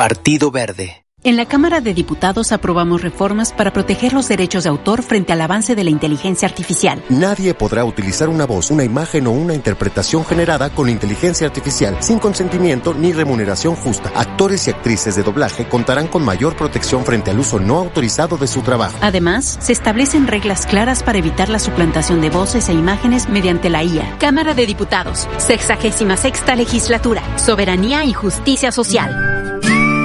Partido Verde. En la Cámara de Diputados aprobamos reformas para proteger los derechos de autor frente al avance de la inteligencia artificial. Nadie podrá utilizar una voz, una imagen o una interpretación generada con inteligencia artificial sin consentimiento ni remuneración justa. Actores y actrices de doblaje contarán con mayor protección frente al uso no autorizado de su trabajo. Además, se establecen reglas claras para evitar la suplantación de voces e imágenes mediante la IA. Cámara de Diputados, 66ª Legislatura, Soberanía y Justicia Social.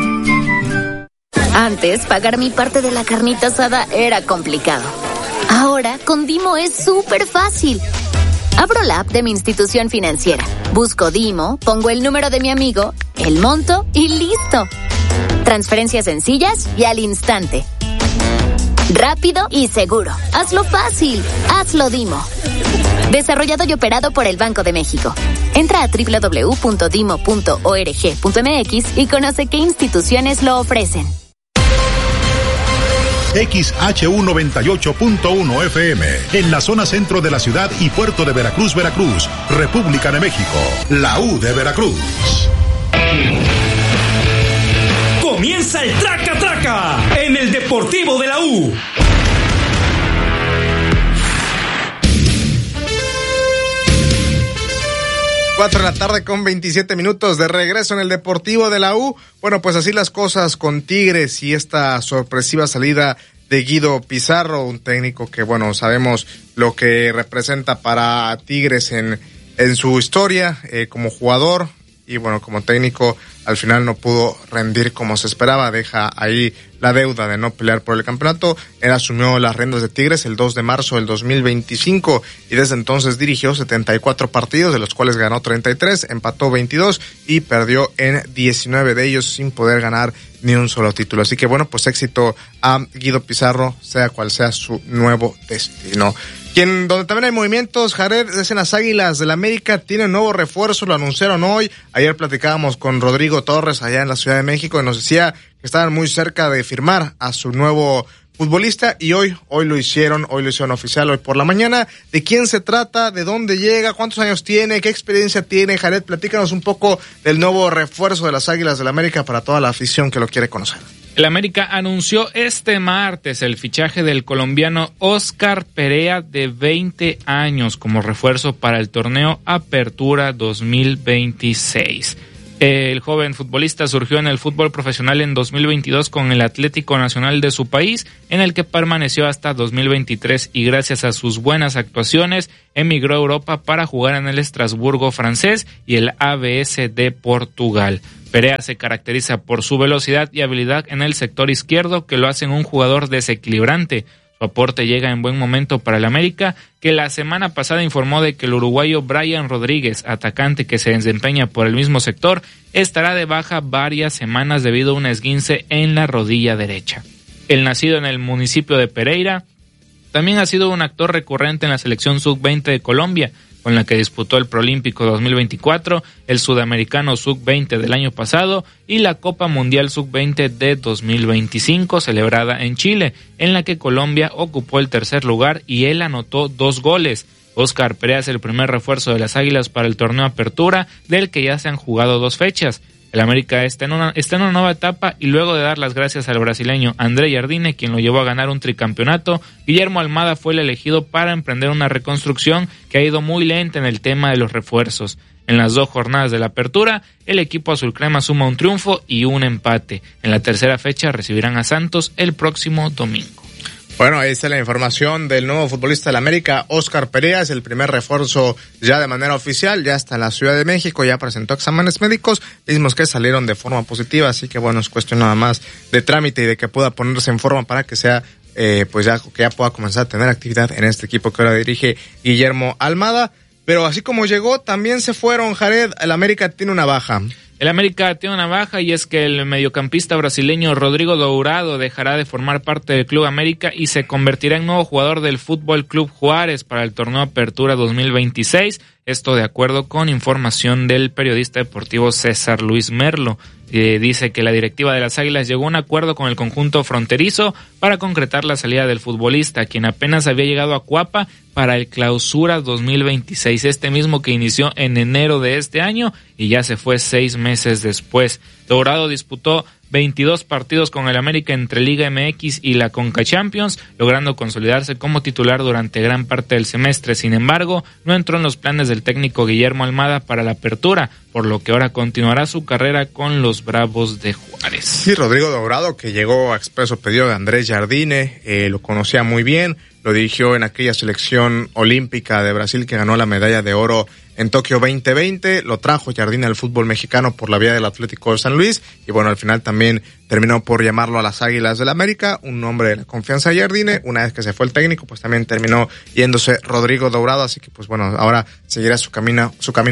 Antes, pagar mi parte de la carnita asada era complicado. Ahora, con Dimo es súper fácil. Abro la app de mi institución financiera, busco Dimo, pongo el número de mi amigo, el monto y listo. Transferencias sencillas y al instante. Rápido y seguro. Hazlo fácil. Hazlo Dimo. Desarrollado y operado por el Banco de México. Entra a www.dimo.org.mx y conoce qué instituciones lo ofrecen. XHU 98.1 FM, en la zona centro de la ciudad y puerto de Veracruz, Veracruz, República de México, la U de Veracruz. Comienza el Traca Traca en el Deportivo de la U. Cuatro de la tarde con 27 minutos de regreso en el Deportivo de la U. Bueno, pues así las cosas con Tigres y esta sorpresiva salida de Guido Pizarro, un técnico que, bueno, sabemos lo que representa para Tigres en su historia como jugador y, bueno, como técnico al final no pudo rendir como se esperaba, deja ahí la deuda de no pelear por el campeonato. Él asumió las riendas de Tigres el 2 de marzo del 2025 y desde entonces dirigió 74 partidos, de los cuales ganó 33, empató 22 y perdió en 19 de ellos sin poder ganar ni un solo título. Así que bueno, pues éxito a Guido Pizarro, sea cual sea su nuevo destino. Donde también hay movimientos, Jared, es en las Águilas del América, tiene un nuevo refuerzo, lo anunciaron hoy. Ayer platicábamos con Rodrigo Torres allá en la Ciudad de México y nos decía que estaban muy cerca de firmar a su nuevo futbolista y hoy lo hicieron oficial hoy por la mañana. ¿De quién se trata? ¿De dónde llega? ¿Cuántos años tiene? ¿Qué experiencia tiene? Jared, platícanos un poco del nuevo refuerzo de las Águilas del América para toda la afición que lo quiere conocer. El América anunció este martes el fichaje del colombiano Óscar Perea, de 20 años, como refuerzo para el torneo Apertura 2026. El joven futbolista surgió en el fútbol profesional en 2022 con el Atlético Nacional de su país, en el que permaneció hasta 2023 y gracias a sus buenas actuaciones emigró a Europa para jugar en el Estrasburgo francés y el ABS de Portugal. Perea se caracteriza por su velocidad y habilidad en el sector izquierdo, que lo hacen un jugador desequilibrante. Su aporte llega en buen momento para el América, que la semana pasada informó de que el uruguayo Brian Rodríguez, atacante que se desempeña por el mismo sector, estará de baja varias semanas debido a un esguince en la rodilla derecha. El nacido en el municipio de Pereira también ha sido un actor recurrente en la selección sub-20 de Colombia, con la que disputó el Proolímpico 2024, el Sudamericano Sub-20 del año pasado y la Copa Mundial Sub-20 de 2025 celebrada en Chile, en la que Colombia ocupó el tercer lugar y él anotó 2 goles. Óscar Perea es el primer refuerzo de las Águilas para el torneo Apertura, del que ya se han jugado 2 fechas. El América está en una nueva etapa y luego de dar las gracias al brasileño André Jardine, quien lo llevó a ganar un tricampeonato, Guillermo Almada fue el elegido para emprender una reconstrucción que ha ido muy lenta en el tema de los refuerzos. En las 2 jornadas de la Apertura, el equipo azulcrema suma un triunfo y un empate. En la tercera fecha recibirán a Santos el próximo domingo. Bueno, ahí está la información del nuevo futbolista del América, Óscar Perea, es el primer refuerzo ya de manera oficial, ya está en la Ciudad de México, ya presentó exámenes médicos, mismos que salieron de forma positiva, así que bueno, es cuestión nada más de trámite y de que pueda ponerse en forma para que sea, pues ya pueda comenzar a tener actividad en este equipo que ahora dirige Guillermo Almada. Pero así como llegó, también se fueron, Jared, el América tiene una baja. El América tiene una baja y es que el mediocampista brasileño Rodrigo Dourado dejará de formar parte del Club América y se convertirá en nuevo jugador del Fútbol Club Juárez para el torneo Apertura 2026. Esto de acuerdo con información del periodista deportivo César Luis Merlo. Dice que la directiva de las Águilas llegó a un acuerdo con el conjunto fronterizo para concretar la salida del futbolista, quien apenas había llegado a Cuapa para el Clausura 2026, este mismo que inició en enero de este año y ya se fue 6 meses después. Dourado disputó 22 partidos con el América entre Liga MX y la Conca Champions, logrando consolidarse como titular durante gran parte del semestre. Sin embargo, no entró en los planes del técnico Guillermo Almada para la apertura, por lo que ahora continuará su carrera con los Bravos de Juárez. Sí, Rodrigo Dourado, que llegó a expreso pedido de Andrés Jardine, lo conocía muy bien, lo dirigió en aquella selección olímpica de Brasil que ganó la medalla de oro en Tokio 2020, lo trajo Jardine al fútbol mexicano por la vía del Atlético de San Luis, y bueno, al final también terminó por llamarlo a las Águilas del América, un hombre de la confianza de Jardine. Una vez que se fue el técnico, pues también terminó yéndose Rodrigo Dourado, así que pues bueno, ahora seguirá su camino,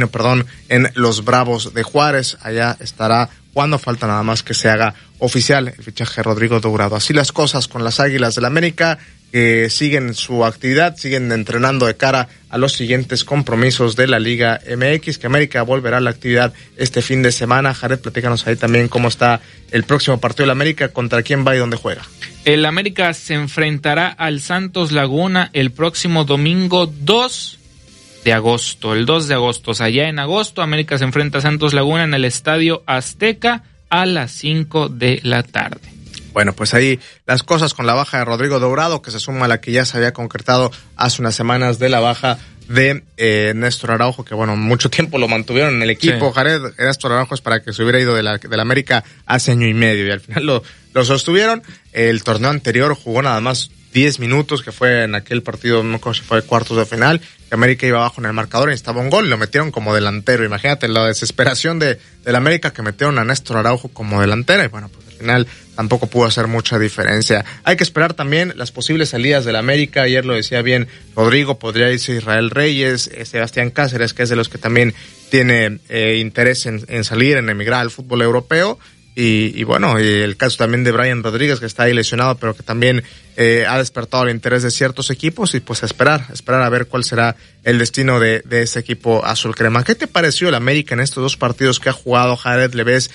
en los Bravos de Juárez. Allá estará cuando falta nada más que se haga oficial el fichaje de Rodrigo Dourado. Así las cosas con las Águilas del América, que siguen su actividad, siguen entrenando de cara a los siguientes compromisos de la Liga MX, que América volverá a la actividad este fin de semana. Jared, platícanos ahí también cómo está el próximo partido de la América, contra quién va y dónde juega. El América se enfrentará al Santos Laguna el próximo domingo 2 de agosto. El 2 de agosto, o sea, ya en agosto, América se enfrenta a Santos Laguna en el Estadio Azteca a las 5 de la tarde. Bueno, pues ahí las cosas con la baja de Rodrigo Dourado, que se suma a la que ya se había concretado hace unas semanas de la baja de Néstor Araujo, que bueno, mucho tiempo lo mantuvieron en el equipo. Sí. Jared, Néstor Araujo es para que se hubiera ido de la América hace año y medio, y al final lo sostuvieron. El torneo anterior jugó nada más 10 minutos, que fue en aquel partido, no sé si fue cuartos de final, que América iba abajo en el marcador y estaba un gol, y lo metieron como delantero. Imagínate la desesperación de la América, que metieron a Néstor Araujo como delantera, y bueno, pues al final tampoco pudo hacer mucha diferencia. Hay que esperar también las posibles salidas del América. Ayer lo decía bien Rodrigo, podría irse Israel Reyes, Sebastián Cáceres, que es de los que también tiene interés en salir, en emigrar al fútbol europeo. Y bueno, y el caso también de Brian Rodríguez, que está ahí lesionado, pero que también ha despertado el interés de ciertos equipos, y pues esperar a ver cuál será el destino de ese equipo azul crema. ¿Qué te pareció el América en estos dos partidos que ha jugado, Jared? ¿Le ves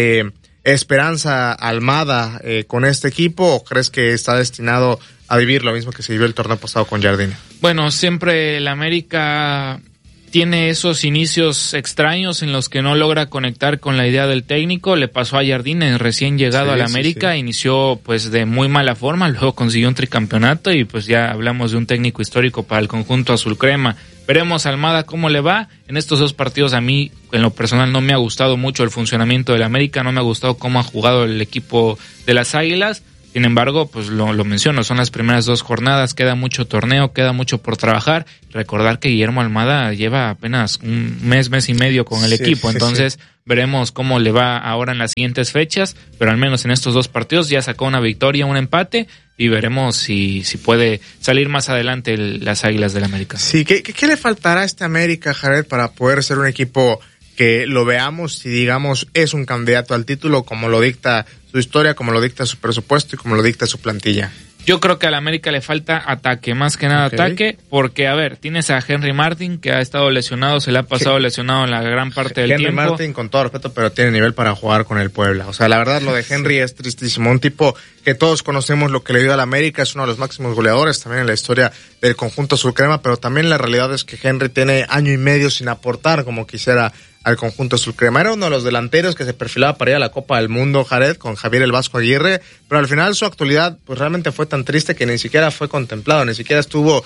esperanza Almada con este equipo, o crees que está destinado a vivir lo mismo que se vivió el torneo pasado con Jardine? Bueno, siempre el América tiene esos inicios extraños en los que no logra conectar con la idea del técnico. Le pasó a Jardine, recién llegado a la América, sí. Inició pues de muy mala forma, luego consiguió un tricampeonato y pues ya hablamos de un técnico histórico para el conjunto azul crema. Veremos a Almada cómo le va. En estos dos partidos a mí, en lo personal, no me ha gustado mucho el funcionamiento del América, no me ha gustado cómo ha jugado el equipo de las Águilas. Sin embargo, pues lo menciono, son las primeras dos jornadas, queda mucho torneo, queda mucho por trabajar. Recordar que Guillermo Almada lleva apenas un mes y medio con el equipo, entonces veremos cómo le va ahora en las siguientes fechas, pero al menos en estos dos partidos ya sacó una victoria, un empate, y veremos si puede salir más adelante las Águilas del América. Sí, ¿qué le faltará a este América, Jared, para poder ser un equipo que lo veamos y digamos es un candidato al título, como lo dicta su historia, como lo dicta su presupuesto y como lo dicta su plantilla? Yo creo que a la América le falta ataque, más que nada ataque, porque, a ver, tienes a Henry Martin, que ha estado lesionado, se le ha pasado lesionado en la gran parte del tiempo. Henry Martin, con todo respeto, pero tiene nivel para jugar con el Puebla. O sea, la verdad, lo de Henry es tristísimo. Un tipo que todos conocemos lo que le dio a la América, es uno de los máximos goleadores también en la historia del conjunto azulcrema, pero también la realidad es que Henry tiene año y medio sin aportar como quisiera al conjunto azulcrema. Era uno de los delanteros que se perfilaba para ir a la Copa del Mundo, Jared, con Javier el Vasco Aguirre, pero al final su actualidad pues realmente fue tan triste que ni siquiera fue contemplado, ni siquiera estuvo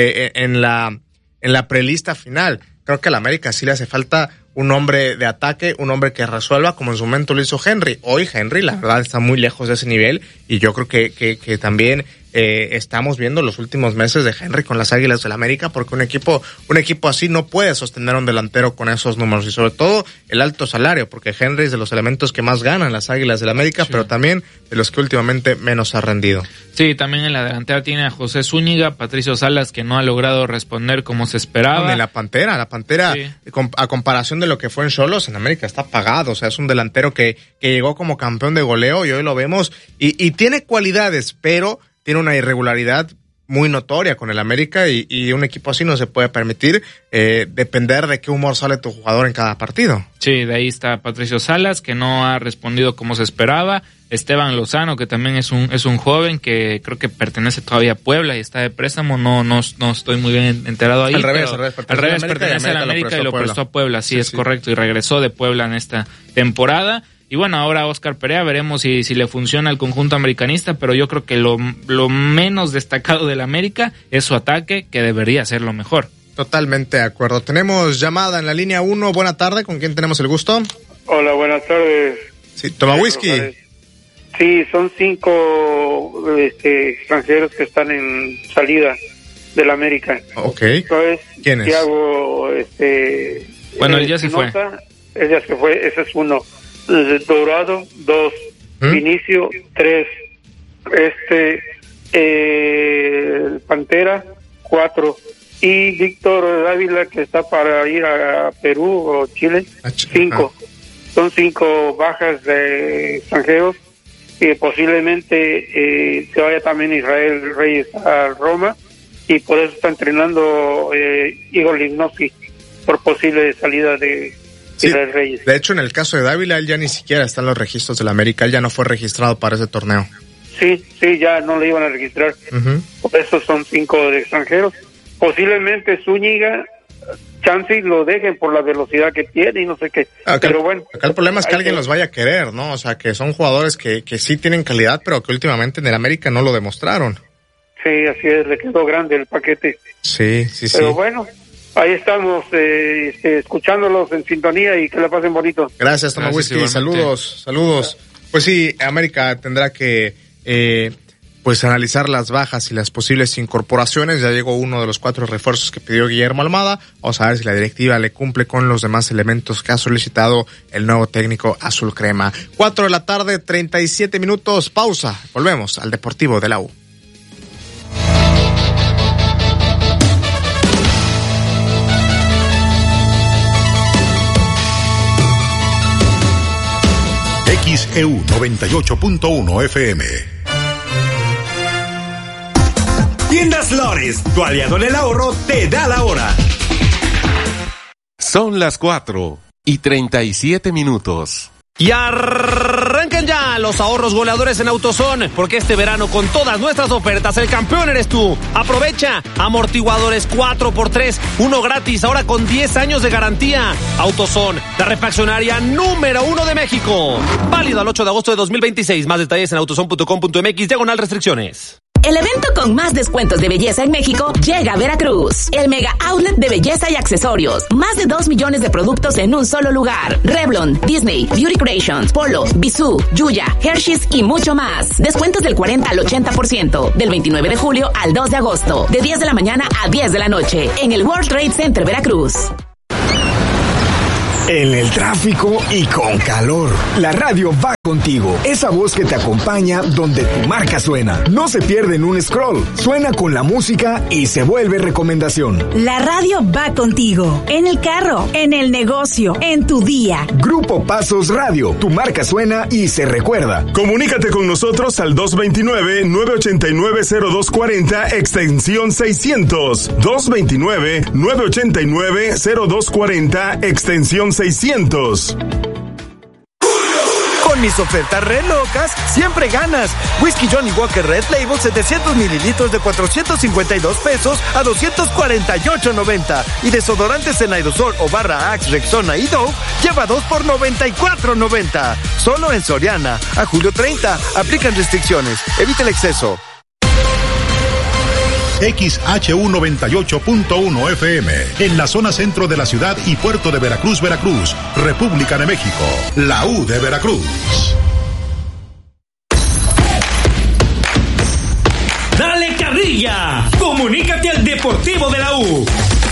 en la prelista final. Creo que a la América sí le hace falta un hombre de ataque, un hombre que resuelva, como en su momento lo hizo Henry. Hoy Henry, la verdad, está muy lejos de ese nivel, y yo creo que también estamos viendo los últimos meses de Henry con las Águilas del América, porque un equipo así no puede sostener a un delantero con esos números, y sobre todo el alto salario, porque Henry es de los elementos que más ganan las Águilas del América, sí, pero también de los que últimamente menos ha rendido. Sí, también en la delantera tiene a José Zúñiga, Patricio Salas, que no ha logrado responder como se esperaba. La Pantera, sí, a comparación de lo que fue en Xolos, en América está apagado. O sea, es un delantero que llegó como campeón de goleo, y hoy lo vemos, y tiene cualidades, pero tiene una irregularidad muy notoria con el América, y un equipo así no se puede permitir depender de qué humor sale tu jugador en cada partido. Sí, de ahí está Patricio Salas, que no ha respondido como se esperaba. Esteban Lozano, que también es un joven que creo que pertenece todavía a Puebla y está de préstamo, no estoy muy bien enterado ahí. Al revés, pertenece a la América y lo prestó a Puebla, sí, es correcto, y regresó de Puebla en esta temporada. Y bueno, ahora Óscar Perea, veremos si le funciona al conjunto americanista, pero yo creo que lo menos destacado del América es su ataque, que debería ser lo mejor. Totalmente de acuerdo. Tenemos llamada en la línea 1. Buena tarde, ¿con quién tenemos el gusto? Hola, buenas tardes. Sí, toma whisky. Sí, son 5 extranjeros que están en salida del América. Ok. Entonces, ¿quién es? Thiago, bueno, él ya se fue. Él ya se fue, ese es 1. Dorado, 2. Vinicio, 3. Pantera, 4. Y Víctor Dávila, que está para ir a Perú o Chile, 5. Son 5 bajas de extranjeros, que posiblemente se vaya también Israel Reyes a Roma, y por eso está entrenando Igor Lichnowsky por posible salida de Israel Reyes. De hecho, en el caso de Dávila, él ya ni siquiera está en los registros del América, él ya no fue registrado para ese torneo. Sí, ya no le iban a registrar. Por eso son 5 de extranjeros. Posiblemente Zúñiga, chance lo dejen por la velocidad que tiene y no sé qué. Pero bueno. Acá el problema es que alguien los vaya a querer, ¿no? O sea, que son jugadores que sí tienen calidad, pero que últimamente en el América no lo demostraron. Sí, así es, le quedó grande el paquete. Sí. Pero bueno, ahí estamos escuchándolos en sintonía y que la pasen bonito. Gracias, Toma Whisky. Saludos. Pues sí, América tendrá que pues analizar las bajas y las posibles incorporaciones. Ya llegó uno de los 4 refuerzos que pidió Guillermo Almada. Vamos a ver si la directiva le cumple con los demás elementos que ha solicitado el nuevo técnico azul crema. 4:37 p.m. Pausa. Volvemos al Deportivo de la U. XEU 98.1 FM. Tiendas Lores, tu aliado en el ahorro, te da la hora. Son las 4:37 p.m. Y arrancan ya los ahorros goleadores en AutoZone, porque este verano con todas nuestras ofertas el campeón eres tú. Aprovecha amortiguadores 4x3, 1 gratis, ahora con 10 años de garantía. AutoZone, la refaccionaria número 1 de México. Válido al 8 de agosto de 2026. Más detalles en autozone.com.mx/restricciones. El evento con más descuentos de belleza en México llega a Veracruz. El Mega Outlet de belleza y accesorios. Más de 2 millones de productos en un solo lugar. Revlon, Disney, Beauty Creations, Polo, Bisú, Yuya, Hershey's y mucho más. Descuentos del 40 al 80%. Del 29 de julio al 2 de agosto. De 10 de la mañana a 10 de la noche. En el World Trade Center Veracruz. En el tráfico y con calor, la radio va contigo. Esa voz que te acompaña donde tu marca suena. No se pierde en un scroll. Suena con la música y se vuelve recomendación. La radio va contigo. En el carro, en el negocio, en tu día. Grupo Pasos Radio. Tu marca suena y se recuerda. Comunícate con nosotros al 229-989-0240, extensión 600. 229-989-0240, extensión 600. Con mis ofertas re locas, siempre ganas. Whisky Johnny Walker Red Label 700 mililitros de 452 pesos a 248.90. Y desodorantes en aerosol o barra Axe, Rexona y Dove, lleva 2 por 94.90. Solo en Soriana. A julio 30. Aplican restricciones. Evita el exceso. XHU 98.1 FM, en la zona centro de la ciudad y puerto de Veracruz, República de México, la U de Veracruz. ¡Dale carrilla! Comunícate al Deportivo de la U.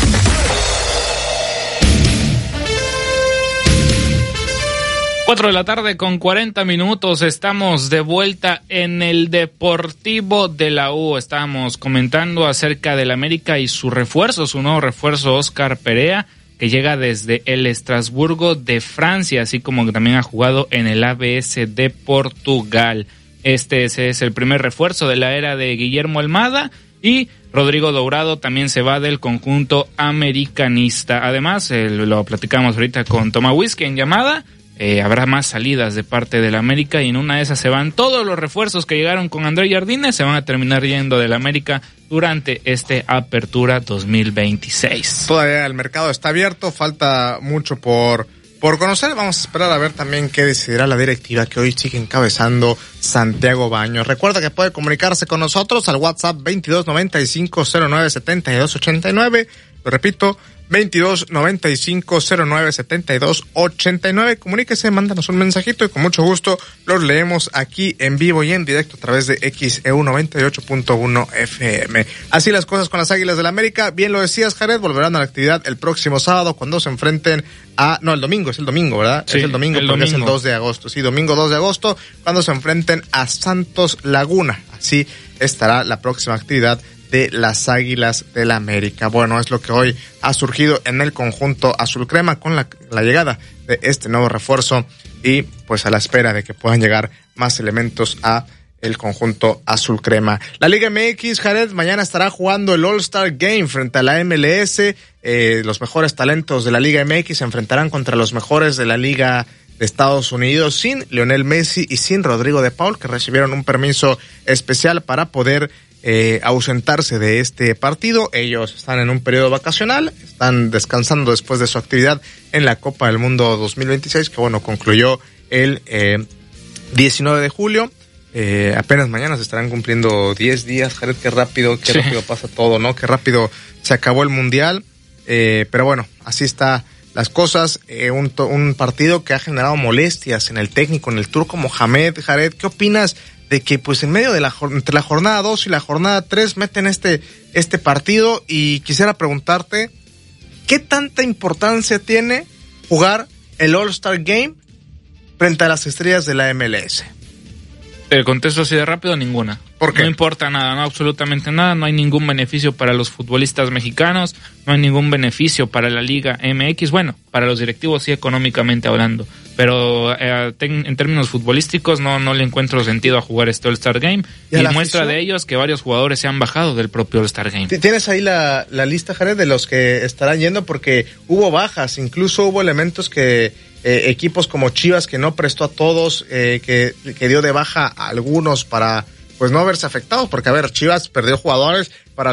Cuatro de la tarde con 40 minutos, estamos de vuelta en el Deportivo de la U. Estábamos comentando acerca del América y su nuevo refuerzo, Óscar Perea, que llega desde el Estrasburgo de Francia, así como que también ha jugado en el ABS de Portugal. Ese es el primer refuerzo de la era de Guillermo Almada, y Rodrigo Dourado también se va del conjunto americanista. Además, lo platicamos ahorita con Toma Whisky en llamada. Habrá más salidas de parte del América y en una de esas se van todos los refuerzos que llegaron con André Jardines, se van a terminar yendo del América durante Apertura 2026. Todavía el mercado está abierto, falta mucho por por conocer. Vamos a esperar a ver también qué decidirá la directiva que hoy sigue encabezando Santiago Baños. Recuerda que puede comunicarse con nosotros al WhatsApp 2295-097289. Lo repito, 2295-097289. Comuníquese, mándanos un mensajito y con mucho gusto los leemos aquí en vivo y en directo a través de XEU 98.1 FM. Así las cosas con las Águilas del América. Bien lo decías, Jared, volverán a la actividad el próximo sábado cuando se enfrenten el domingo, ¿verdad? Sí, es el domingo porque es el 2 de agosto. Sí, domingo 2 de agosto, cuando se enfrenten a Santos Laguna. Así estará la próxima actividad de las Águilas del América. Bueno, es lo que hoy ha surgido en el conjunto azul crema con la llegada de este nuevo refuerzo y pues a la espera de que puedan llegar más elementos a el conjunto azul crema. La Liga MX, Jared, mañana estará jugando el All-Star Game frente a la MLS. Los mejores talentos de la Liga MX se enfrentarán contra los mejores de la Liga de Estados Unidos, sin Lionel Messi y sin Rodrigo de Paul, que recibieron un permiso especial para poder ausentarse de este partido. Ellos están en un periodo vacacional, están descansando después de su actividad en la Copa del Mundo 2026, que bueno, concluyó el 19 de julio. Apenas mañana se estarán cumpliendo 10 días, Jared, qué rápido pasa todo, ¿no? Qué rápido se acabó el Mundial, pero bueno, así está las cosas. Un partido que ha generado molestias en el técnico, en el turco Mohamed. Jared, ¿qué opinas de que pues en medio de entre la jornada 2 y la jornada 3 meten este partido? Y quisiera preguntarte, ¿qué tanta importancia tiene jugar el All-Star Game frente a las estrellas de la MLS? El contesto así de rápido, ninguna. ¿Por qué? No importa nada, no absolutamente nada, no hay ningún beneficio para los futbolistas mexicanos, no hay ningún beneficio para la Liga MX, bueno, para los directivos sí, económicamente hablando, pero en términos futbolísticos no le encuentro sentido a jugar este All-Star Game, y muestra de ellos que varios jugadores se han bajado del propio All-Star Game. ¿Tienes ahí la lista, Jared, de los que estarán yendo? Porque hubo bajas, incluso hubo elementos que equipos como Chivas, que no prestó a todos, que dio de baja a algunos para pues no verse afectados, porque a ver, Chivas perdió jugadores para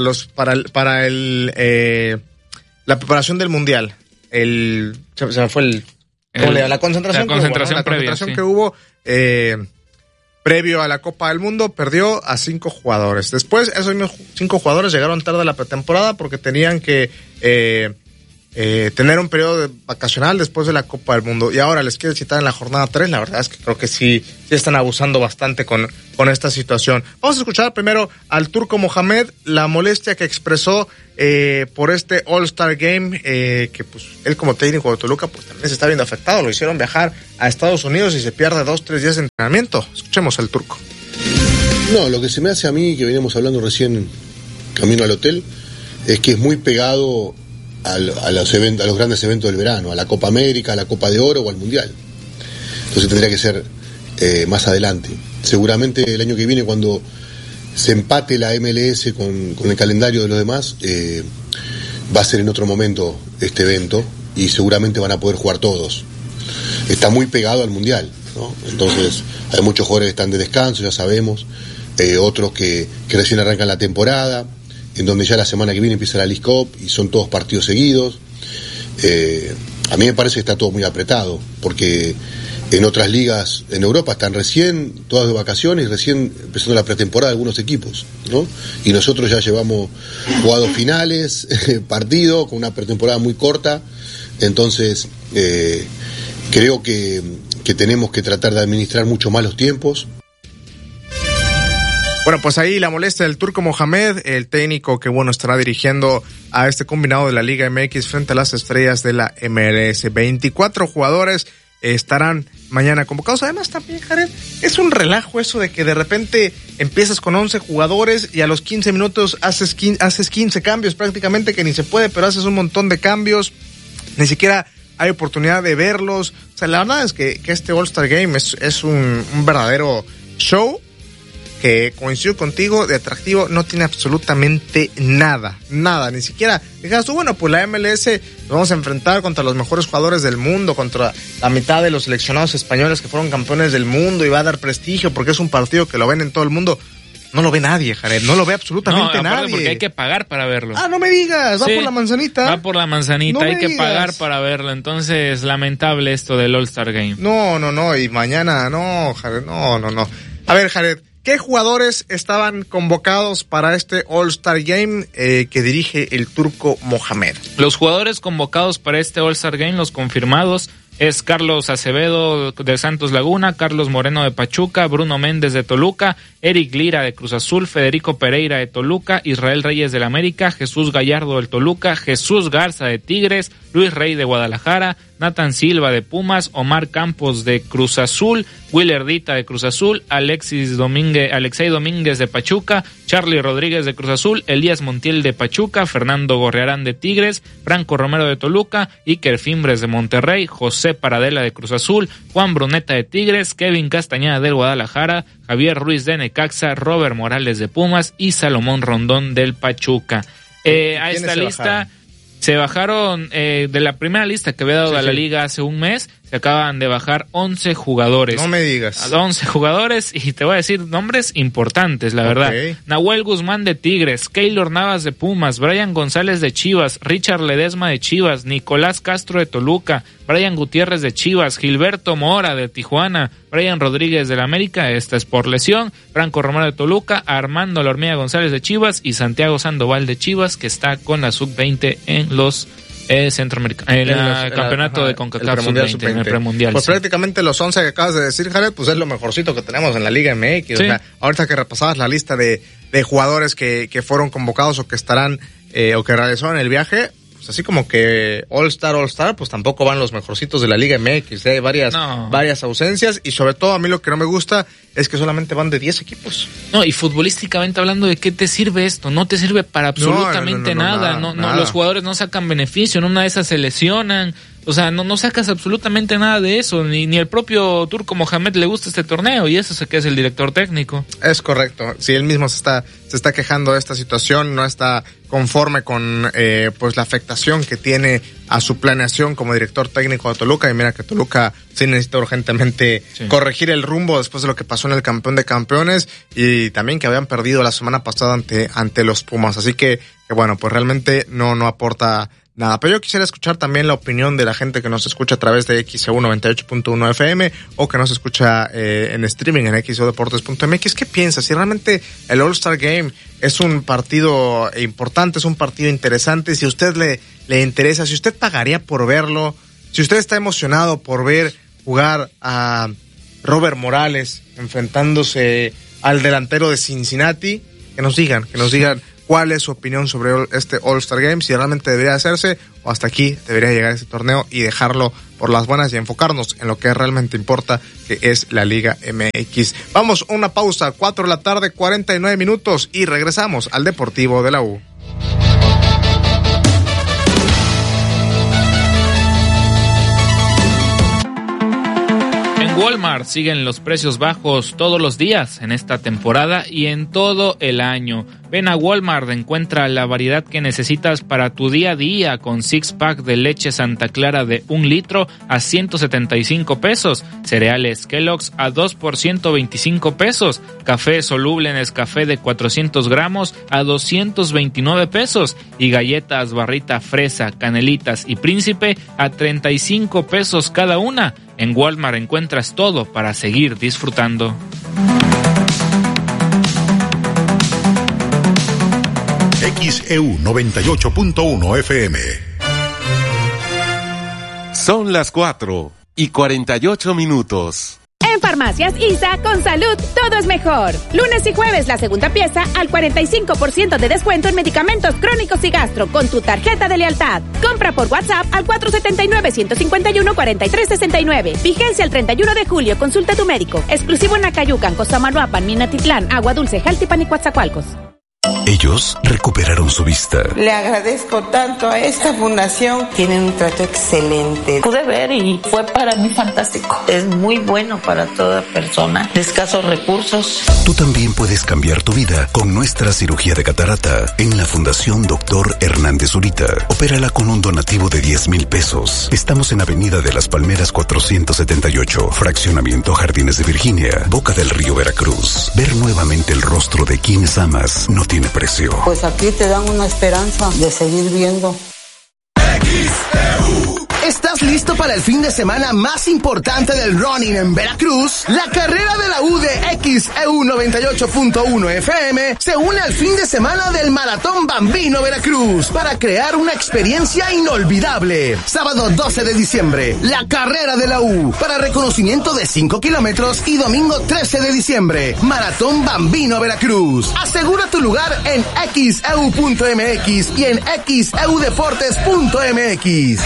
la preparación del Mundial. Se me fue la concentración que hubo previo a la Copa del Mundo. Perdió a 5 jugadores. Después esos mismos 5 jugadores llegaron tarde a la pretemporada porque tenían que tener un periodo vacacional después de la Copa del Mundo, y ahora les quiero citar en la jornada 3. La verdad es que creo que sí están abusando bastante con esta situación. Vamos a escuchar primero al turco Mohamed, la molestia que expresó por este All-Star Game, que pues él como técnico de Toluca pues también se está viendo afectado. Lo hicieron viajar a Estados Unidos y se pierde 2-3 días de entrenamiento. Escuchemos al turco. No, lo que se me hace a mí, que veníamos hablando recién camino al hotel, es que es muy pegado a los grandes eventos del verano, a la Copa América, a la Copa de Oro o al Mundial. Entonces tendría que ser más adelante. Seguramente el año que viene, cuando se empate la MLS con el calendario de los demás, va a ser en otro momento este evento y seguramente van a poder jugar todos. Está muy pegado al Mundial, ¿no? Entonces hay muchos jugadores que están de descanso, ya sabemos, otros que recién arrancan la temporada, en donde ya la semana que viene empieza la League Cup y son todos partidos seguidos. A mí me parece que está todo muy apretado, porque en otras ligas en Europa están recién todas de vacaciones, recién empezando la pretemporada de algunos equipos, ¿no? Y nosotros ya llevamos jugados finales, partidos, con una pretemporada muy corta. Entonces creo que tenemos que tratar de administrar mucho más los tiempos. Bueno, pues ahí la molestia del turco Mohamed, el técnico que bueno estará dirigiendo a este combinado de la Liga MX frente a las estrellas de la MLS. 24 jugadores estarán mañana convocados. Además también, Jared, es un relajo eso de que de repente empiezas con 11 jugadores y a los 15 minutos haces 15 cambios prácticamente, que ni se puede, pero haces un montón de cambios. Ni siquiera hay oportunidad de verlos. O sea, la verdad es que este All-Star Game es un verdadero show, que coincido contigo, de atractivo no tiene absolutamente nada, ni siquiera digas tú, bueno, pues la MLS nos vamos a enfrentar contra los mejores jugadores del mundo, contra la mitad de los seleccionados españoles que fueron campeones del mundo, y va a dar prestigio porque es un partido que lo ven en todo el mundo. No lo ve nadie, Jared, no lo ve absolutamente nadie. Porque hay que pagar para verlo. No me digas, va por la manzanita. Va por la manzanita, hay que pagar para verlo. Entonces, lamentable esto del All-Star Game. No, y mañana, no, Jared, no. A ver, Jared, ¿qué jugadores estaban convocados para este All-Star Game que dirige el turco Mohamed? Los jugadores convocados para este All-Star Game, los confirmados, es Carlos Acevedo de Santos Laguna, Carlos Moreno de Pachuca, Bruno Méndez de Toluca, Eric Lira de Cruz Azul, Federico Pereira de Toluca, Israel Reyes del América, Jesús Gallardo del Toluca, Jesús Garza de Tigres, Luis Rey de Guadalajara, Nathan Silva de Pumas, Omar Campos de Cruz Azul, Willer Dita de Cruz Azul, Alexei Domínguez de Pachuca, Charlie Rodríguez de Cruz Azul, Elías Montiel de Pachuca, Fernando Gorriarán de Tigres, Franco Romero de Toluca, Iker Fimbres de Monterrey, José Paradela de Cruz Azul, Juan Bruneta de Tigres, Kevin Castañeda del Guadalajara, Javier Ruiz de Necaxa, Robert Morales de Pumas y Salomón Rondón del Pachuca. A esta lista se bajaron de la primera lista que había dado a la liga hace un mes, se acaban de bajar 11 jugadores. No me digas. 11 jugadores y te voy a decir nombres importantes, la verdad. Nahuel Guzmán de Tigres, Keylor Navas de Pumas, Brian González de Chivas, Richard Ledesma de Chivas, Nicolás Castro de Toluca, Brian Gutiérrez de Chivas, Gilberto Mora de Tijuana, Brian Rodríguez del América, esta es por lesión, Franco Romero de Toluca, Armando La Hormiga González de Chivas y Santiago Sandoval de Chivas, que está con la Sub-20 en los Centroamérica, en el campeonato de CONCACAF Sub-20, en el premundial. Pues prácticamente los 11 que acabas de decir, Jared, pues es lo mejorcito que tenemos en la Liga MX. Sí. O sea, ahorita que repasabas la lista de jugadores que fueron convocados o que estarán o que realizaron el viaje, pues así como que All-Star, pues tampoco van los mejorcitos de la Liga MX. Hay varias ausencias y sobre todo a mí lo que no me gusta es que solamente van de 10 equipos. No, y futbolísticamente hablando, ¿de qué te sirve esto? No te sirve para absolutamente nada. Los jugadores no sacan beneficio, en una de esas se lesionan. O sea, no sacas absolutamente nada de eso, ni el propio turco Mohamed le gusta este torneo, y eso es que es el director técnico. Es correcto, si él mismo se está quejando de esta situación, no está conforme con pues la afectación que tiene a su planeación como director técnico de Toluca, y mira que Toluca sí necesita urgentemente corregir el rumbo después de lo que pasó en el campeón de campeones, y también que habían perdido la semana pasada ante los Pumas, así que bueno, pues realmente no aporta nada. Pero yo quisiera escuchar también la opinión de la gente que nos escucha a través de XEU 98.1 FM o que nos escucha en streaming en xodeportes.mx. ¿Qué piensas? Si realmente el All-Star Game es un partido importante, es un partido interesante, si a usted le interesa, si usted pagaría por verlo, si usted está emocionado por ver jugar a Robert Morales enfrentándose al delantero de Cincinnati, que nos digan cuál es su opinión sobre este All-Star Game, si realmente debería hacerse o hasta aquí debería llegar este torneo y dejarlo por las buenas y enfocarnos en lo que realmente importa, que es la Liga MX. Vamos a una pausa, 4 de la tarde, 49 minutos y regresamos al Deportivo de la U. En Walmart siguen los precios bajos todos los días en esta temporada y en todo el año. Ven a Walmart, encuentra la variedad que necesitas para tu día a día con 6-pack de leche Santa Clara de 1 litro a 175 pesos, cereales Kellogg's a 2 por 125 pesos, café soluble Nescafé de 400 gramos a 229 pesos y galletas Barrita Fresa, Canelitas y Príncipe a 35 pesos cada una. En Walmart encuentras todo para seguir disfrutando. XEU 98.1 FM. Son las 4:48 minutos. En Farmacias ISA, con salud, todo es mejor. Lunes y jueves, la segunda pieza al 45% de descuento en medicamentos crónicos y gastro con tu tarjeta de lealtad. Compra por WhatsApp al 479-151-4369. Vigencia el 31 de julio. Consulta a tu médico. Exclusivo en Acayucan, Costamalhuapan, Minatitlán, Agua Dulce, Jaltipan y Coatzacoalcos. Ellos recuperaron su vista. Le agradezco tanto a esta fundación. Tienen un trato excelente. Pude ver y fue para mí fantástico. Es muy bueno para toda persona de escasos recursos. Tú también puedes cambiar tu vida con nuestra cirugía de catarata en la Fundación Dr. Hernández Zurita. Opérala con un donativo de 10,000 pesos. Estamos en Avenida de las Palmeras 478, Fraccionamiento Jardines de Virginia, Boca del Río, Veracruz. Ver nuevamente el rostro de quienes amas no tiene precio. Pues aquí te dan una esperanza de seguir viendo. ¿Estás listo para el fin de semana más importante del running en Veracruz? La carrera de la U de XEU 98.1 FM se une al fin de semana del Maratón Bambino Veracruz para crear una experiencia inolvidable. Sábado 12 de diciembre, la carrera de la U para reconocimiento de 5 kilómetros y domingo 13 de diciembre, Maratón Bambino Veracruz. Asegura tu lugar en xeu.mx y en xeudeportes.mx.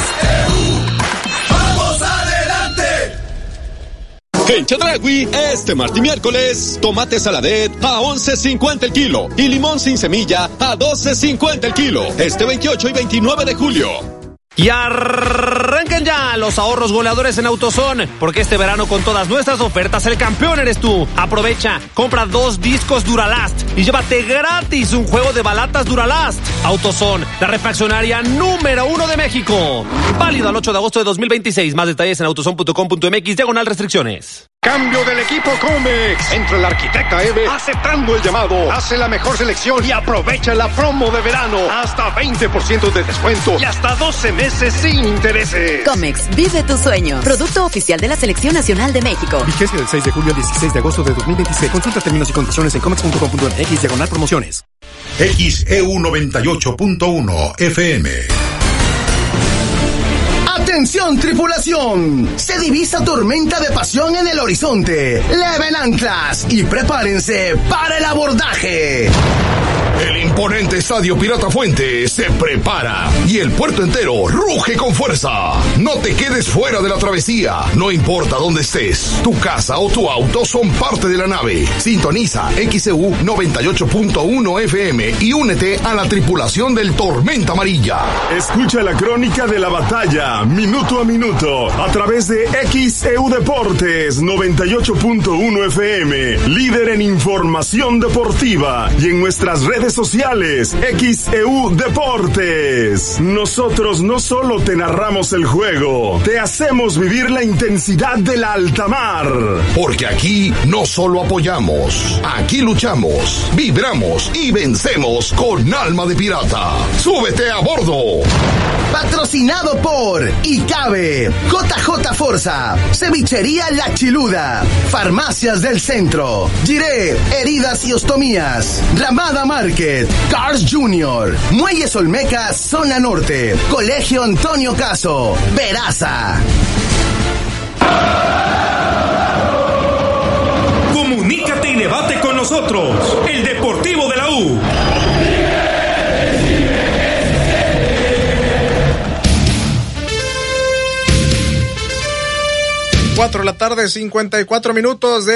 ¡Vamos adelante! En Chedraui, este martes y miércoles, tomate saladet a 11.50 el kilo y limón sin semilla a 12.50 el kilo. Este 28 y 29 de julio. Y arranquen ya los ahorros goleadores en AutoZone, porque este verano con todas nuestras ofertas el campeón eres tú. Aprovecha, compra 2 discos Duralast y llévate gratis un juego de balatas Duralast. AutoZone, la refaccionaria número 1 de México. Válido al 8 de agosto de 2026. Más detalles en autozone.com.mx/restricciones. Cambio del equipo Comex. Entra el arquitecta Eve aceptando el llamado. Hace la mejor selección y aprovecha la promo de verano. Hasta 20% de descuento y hasta 12 meses sin intereses. Comex, vive tu sueño. Producto oficial de la Selección Nacional de México. Vigencia del 6 de julio al 16 de agosto de 2026. Consulta términos y condiciones en comex.com.mx/promociones. XEU 98.1 FM. ¡Atención, tripulación! Se divisa tormenta de pasión en el horizonte. Leven anclas y prepárense para el abordaje. El imponente Estadio Pirata Fuente se prepara y el puerto entero ruge con fuerza. No te quedes fuera de la travesía. No importa dónde estés, tu casa o tu auto son parte de la nave. Sintoniza XEU 98.1 FM y únete a la tripulación del Tormenta Amarilla. Escucha la crónica de la batalla minuto a minuto a través de XEU Deportes 98.1 FM, líder en información deportiva, y en nuestras redes sociales XEU Deportes. Nosotros no solo te narramos el juego, te hacemos vivir la intensidad de la alta mar. Porque aquí no solo apoyamos, aquí luchamos, vibramos y vencemos con alma de pirata. ¡Súbete a bordo! Patrocinado por ICABE, JJ Forza, Cevichería La Chiluda, Farmacias del Centro, Giré, Heridas y Ostomías, Ramada Market, Cars Junior, Muelles Olmecas, Zona Norte, Colegio Antonio Caso, Veraza. Comunícate y debate con nosotros, el Deportivo de la U. 4 de la tarde, 54 minutos de